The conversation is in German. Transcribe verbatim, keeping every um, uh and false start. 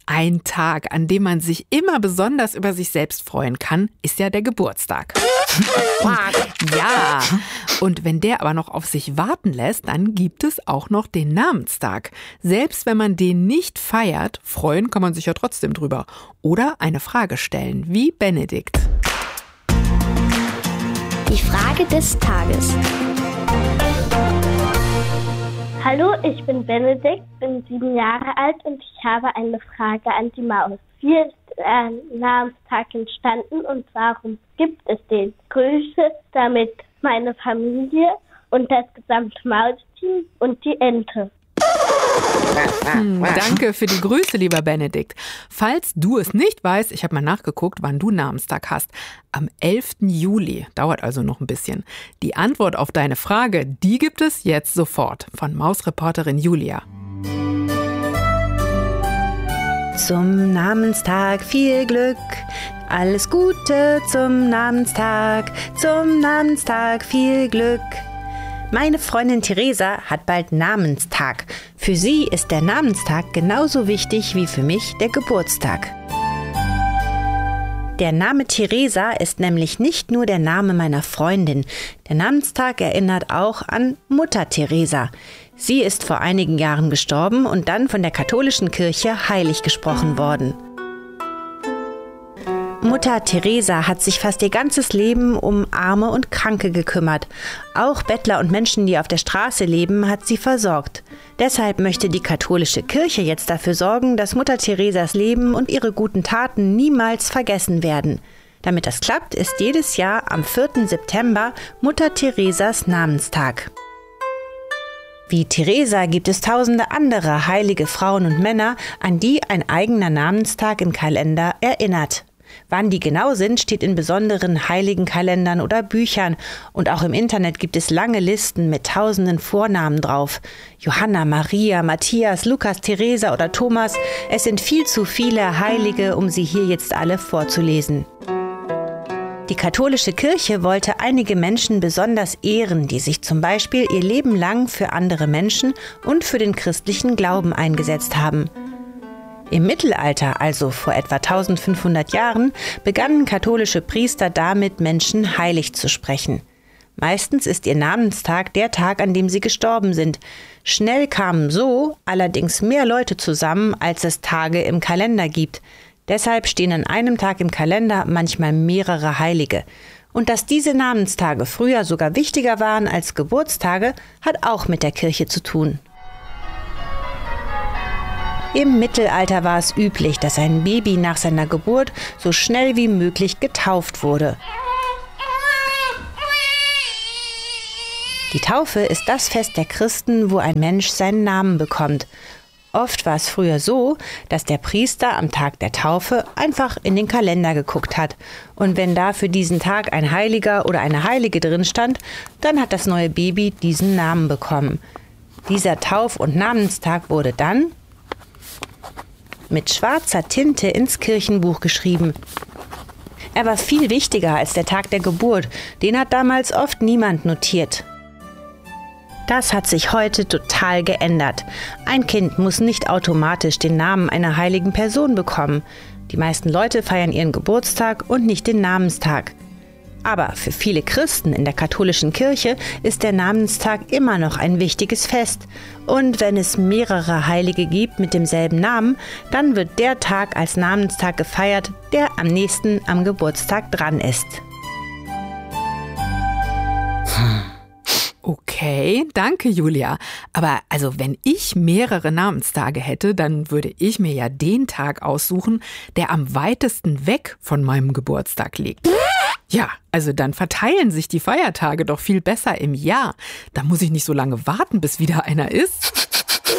Ein Tag, an dem man sich immer besonders über sich selbst freuen kann, ist ja der Geburtstag. Ja, und wenn der aber noch auf sich warten lässt, dann gibt es auch noch den Namenstag. Selbst wenn man den nicht feiert, freuen kann man sich ja trotzdem drüber. Oder eine Frage stellen, wie Benedikt. Die Frage des Tages. Hallo, ich bin Benedikt, bin sieben Jahre alt und ich habe eine Frage an die Maus. Wie ist der Namenstag entstanden und warum gibt es den? Grüße damit meine Familie und das gesamte Mausteam und die Ente. Hm, danke für die Grüße, lieber Benedikt. Falls du es nicht weißt, ich habe mal nachgeguckt, wann du Namenstag hast. Am elften Juli, dauert also noch ein bisschen. Die Antwort auf deine Frage, die gibt es jetzt sofort von Mausreporterin Julia. Zum Namenstag viel Glück, alles Gute zum Namenstag, zum Namenstag viel Glück. Meine Freundin Theresa hat bald Namenstag. Für sie ist der Namenstag genauso wichtig wie für mich der Geburtstag. Der Name Theresa ist nämlich nicht nur der Name meiner Freundin. Der Namenstag erinnert auch an Mutter Theresa. Sie ist vor einigen Jahren gestorben und dann von der katholischen Kirche heilig gesprochen worden. Mutter Theresa hat sich fast ihr ganzes Leben um Arme und Kranke gekümmert. Auch Bettler und Menschen, die auf der Straße leben, hat sie versorgt. Deshalb möchte die katholische Kirche jetzt dafür sorgen, dass Mutter Theresas Leben und ihre guten Taten niemals vergessen werden. Damit das klappt, ist jedes Jahr am vierten September Mutter Theresas Namenstag. Wie Theresa gibt es tausende andere heilige Frauen und Männer, an die ein eigener Namenstag im Kalender erinnert. Wann die genau sind, steht in besonderen heiligen Kalendern oder Büchern. Und auch im Internet gibt es lange Listen mit tausenden Vornamen drauf. Johanna, Maria, Matthias, Lukas, Theresa oder Thomas. Es sind viel zu viele Heilige, um sie hier jetzt alle vorzulesen. Die katholische Kirche wollte einige Menschen besonders ehren, die sich zum Beispiel ihr Leben lang für andere Menschen und für den christlichen Glauben eingesetzt haben. Im Mittelalter, also vor etwa eintausendfünfhundert Jahren, begannen katholische Priester damit, Menschen heilig zu sprechen. Meistens ist ihr Namenstag der Tag, an dem sie gestorben sind. Schnell kamen so allerdings mehr Leute zusammen, als es Tage im Kalender gibt. Deshalb stehen an einem Tag im Kalender manchmal mehrere Heilige. Und dass diese Namenstage früher sogar wichtiger waren als Geburtstage, hat auch mit der Kirche zu tun. Im Mittelalter war es üblich, dass ein Baby nach seiner Geburt so schnell wie möglich getauft wurde. Die Taufe ist das Fest der Christen, wo ein Mensch seinen Namen bekommt. Oft war es früher so, dass der Priester am Tag der Taufe einfach in den Kalender geguckt hat. Und wenn da für diesen Tag ein Heiliger oder eine Heilige drin stand, dann hat das neue Baby diesen Namen bekommen. Dieser Tauf- und Namenstag wurde dann mit schwarzer Tinte ins Kirchenbuch geschrieben. Er war viel wichtiger als der Tag der Geburt. Den hat damals oft niemand notiert. Das hat sich heute total geändert. Ein Kind muss nicht automatisch den Namen einer heiligen Person bekommen. Die meisten Leute feiern ihren Geburtstag und nicht den Namenstag. Aber für viele Christen in der katholischen Kirche ist der Namenstag immer noch ein wichtiges Fest. Und wenn es mehrere Heilige gibt mit demselben Namen, dann wird der Tag als Namenstag gefeiert, der am nächsten am Geburtstag dran ist. Okay, danke Julia. Aber also wenn ich mehrere Namenstage hätte, dann würde ich mir ja den Tag aussuchen, der am weitesten weg von meinem Geburtstag liegt. Ja, also dann verteilen sich die Feiertage doch viel besser im Jahr. Da muss ich nicht so lange warten, bis wieder einer ist.